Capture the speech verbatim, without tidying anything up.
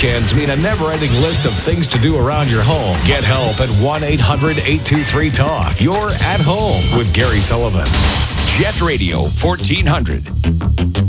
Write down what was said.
weekends mean a never-ending list of things to do around your home. Get help at one eight hundred eight two three talk. You're at home with Gary Sullivan. Jet Radio fourteen hundred.